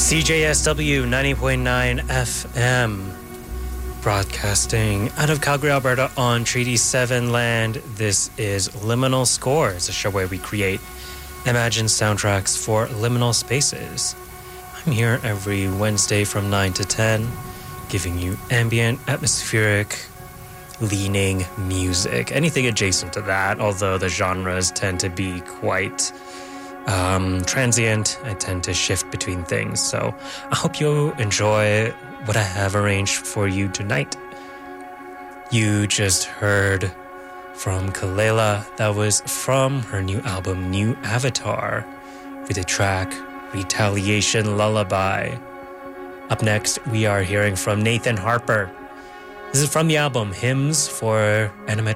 CJSW 90.9 FM, broadcasting out of Calgary, Alberta on Treaty 7 land. This is Liminal Scores, a show where we create imagined soundtracks for liminal spaces. I'm here every Wednesday from 9 to 10, giving you ambient, atmospheric, leaning music. Anything adjacent to that, although the genres tend to be quite transient. I tend to shift between things. So I hope you enjoy what I have arranged for you tonight. You just heard from Kelela. That was from her new album, New Avatar, with the track Retaliation Lullaby. Up next, we are hearing from Nathan Harper. This is from the album Hymns for Animatronic